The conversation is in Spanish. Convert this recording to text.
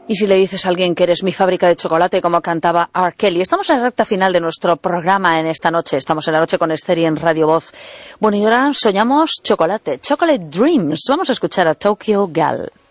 Y si le dices a alguien que eres mi fábrica de chocolate, como cantaba R. Kelly. Estamos en la recta final de nuestro programa en esta noche. Estamos en la noche con Esther y en Radio Voz. Bueno, y ahora soñamos chocolate. Chocolate Dreams. Vamos a escuchar a Tokyo Gal.